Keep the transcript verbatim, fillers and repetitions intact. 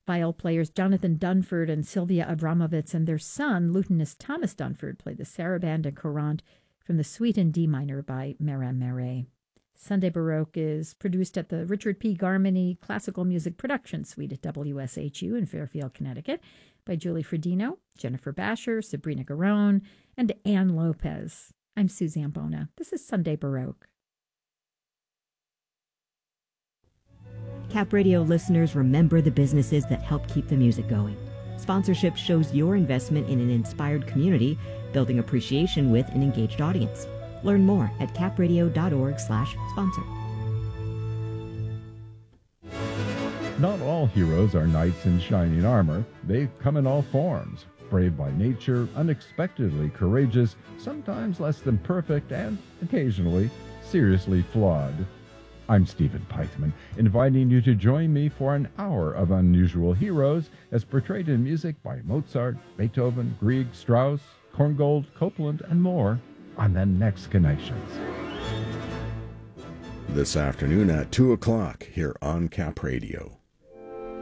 viol players Jonathan Dunford and Sylvia Abramovitz and their son, Lutenist Thomas Dunford, played the saraband and courant from the Suite in D minor by Meram Meret. Sunday Baroque is produced at the Richard P. Garmany Classical Music Production Suite at W S H U in Fairfield, Connecticut, by Julie Fredino, Jennifer Basher, Sabrina Garone, and Ann Lopez. I'm Suzanne Bona. This is Sunday Baroque. Cap Radio listeners, remember the businesses that help keep the music going. Sponsorship shows your investment in an inspired community, building appreciation with an engaged audience. Learn more at capradio.org slash sponsor. Not all heroes are knights in shining armor. They come in all forms. Brave by nature, unexpectedly courageous, sometimes less than perfect, and occasionally seriously flawed. I'm Stephen Peichman, inviting you to join me for an hour of unusual heroes as portrayed in music by Mozart, Beethoven, Grieg, Strauss, Korngold, Copland, and more on the next Connections. This afternoon at two o'clock here on Cap Radio.